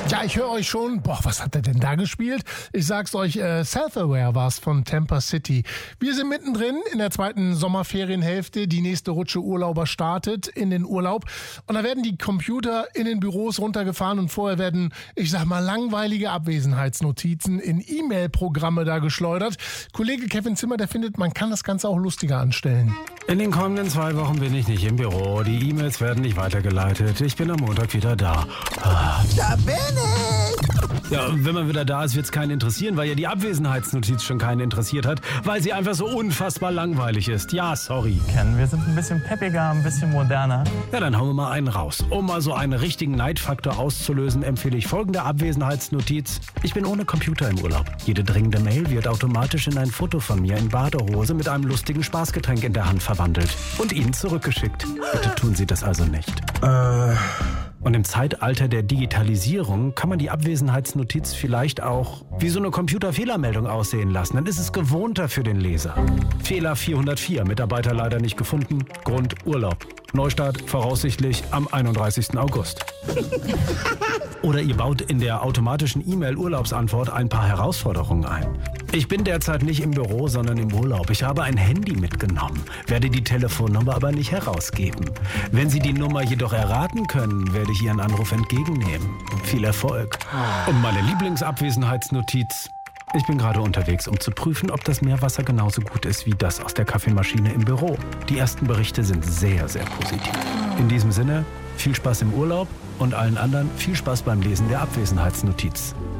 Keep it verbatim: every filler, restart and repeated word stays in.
Ja, ich höre euch schon. Boah, was hat er denn da gespielt? Ich sag's euch, äh, Self-Aware war's von Tampa City. Wir sind mittendrin in der zweiten Sommerferienhälfte. Die nächste Rutsche Urlauber startet in den Urlaub. Und da werden die Computer in den Büros runtergefahren und vorher werden, ich sag mal, langweilige Abwesenheitsnotizen in E-Mail-Programme da geschleudert. Kollege Kevin Zimmer, der findet, man kann das Ganze auch lustiger anstellen. In den kommenden zwei Wochen bin ich nicht im Büro. Die E-Mails werden nicht weitergeleitet. Ich bin am Montag wieder da. Ah. Da bin ich! Ja, wenn man wieder da ist, wird es keinen interessieren, weil ja die Abwesenheitsnotiz schon keinen interessiert hat, weil sie einfach so unfassbar langweilig ist. Ja, sorry. Ken, wir sind ein bisschen peppiger, ein bisschen moderner. Ja, dann hauen wir mal einen raus. Um mal so einen richtigen Neidfaktor auszulösen, empfehle ich folgende Abwesenheitsnotiz. Ich bin ohne Computer im Urlaub. Jede dringende Mail wird automatisch in ein Foto von mir in Badehose mit einem lustigen Spaßgetränk in der Hand verwandelt und Ihnen zurückgeschickt. Bitte tun Sie das also nicht. Äh... Und im Zeitalter der Digitalisierung kann man die Abwesenheitsnotiz vielleicht auch wie so eine Computerfehlermeldung aussehen lassen. Dann ist es gewohnter für den Leser. Fehler vierhundertvier, Mitarbeiter leider nicht gefunden, Grund Urlaub. Neustart voraussichtlich am einunddreißigsten August. Oder ihr baut in der automatischen E-Mail-Urlaubsantwort ein paar Herausforderungen ein. Ich bin derzeit nicht im Büro, sondern im Urlaub. Ich habe ein Handy mitgenommen, werde die Telefonnummer aber nicht herausgeben. Wenn Sie die Nummer jedoch erraten können, werde ich Ihren Anruf entgegennehmen. Viel Erfolg. Und meine Lieblingsabwesenheitsnotiz. Ich bin gerade unterwegs, um zu prüfen, ob das Meerwasser genauso gut ist wie das aus der Kaffeemaschine im Büro. Die ersten Berichte sind sehr, sehr positiv. In diesem Sinne, viel Spaß im Urlaub und allen anderen viel Spaß beim Lesen der Abwesenheitsnotiz.